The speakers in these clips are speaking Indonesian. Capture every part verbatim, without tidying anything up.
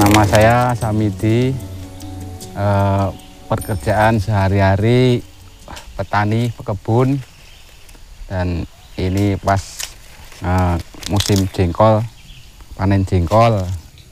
Nama saya Samidi, eh, pekerjaan sehari-hari petani, pekebun, dan ini pas eh, musim jengkol, panen jengkol.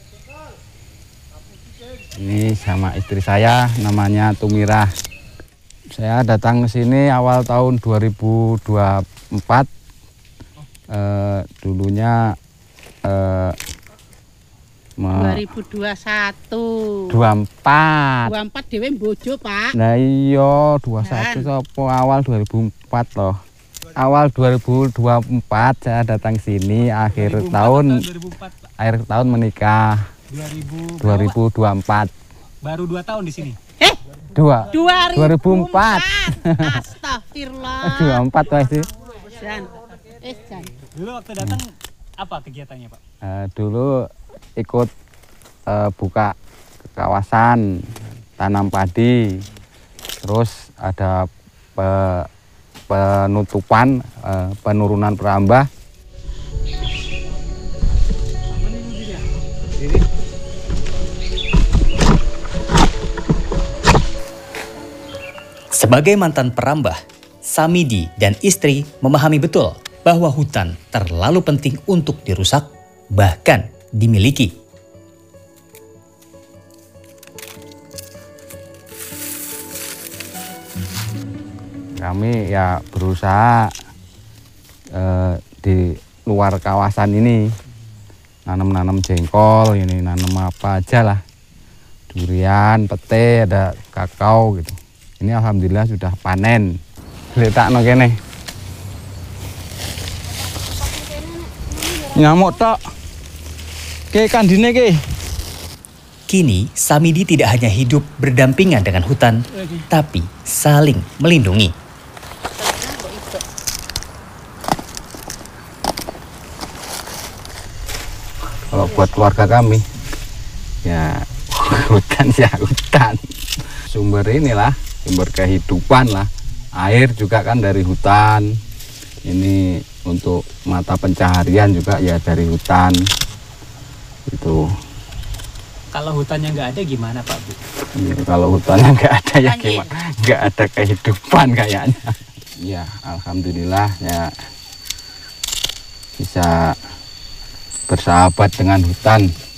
Ini sama istri saya, namanya Tumirah. Saya datang ke sini awal tahun dua ribu dua puluh empat. Eh, dulunya eh, dua ribu dua puluh satu. dua puluh empat. dua puluh empat dhewe mbojo, Pak. Nah iya, dua puluh satu sopo awal dua ribu empat loh. Awal dua ribu dua puluh empat saya datang sini, akhir tahun dua ribu empat, akhir tahun menikah. dua ribu dua puluh empat. Baru dua tahun di sini. Eh, Dua. dua ribu empat. Astagfirullah. Astagfirullah. dua puluh empat pasti. Jan. Eh, Jan. Dulu waktu datang apa kegiatannya, Pak? Uh, dulu ikut uh, buka kawasan tanam padi, terus ada pe, penutupan, uh, penurunan perambah. Sebagai mantan perambah, Samidi dan istri memahami betul bahwa hutan terlalu penting untuk dirusak, bahkan dimiliki. Kami ya berusaha eh, di luar kawasan ini nanam-nanam jengkol, ini nanam apa aja lah, durian, pete, ada kakao gitu. Ini alhamdulillah sudah panen. Letakno kene. Nyamuk tok. Ke kandine ke. Kini, Samidi tidak hanya hidup berdampingan dengan hutan, tapi saling melindungi. Kalau buat keluarga kami, ya hutan ya hutan. Sumber inilah, sumber kehidupan lah. Air juga kan dari hutan. Ini untuk mata pencaharian juga ya dari hutan. Itu. Kalau hutannya nggak ada gimana, Pak, Bu? Ya, kalau hutannya nggak ada ya gimana? Nggak ada kehidupan kayaknya. Ya, alhamdulillah ya bisa bersahabat dengan hutan.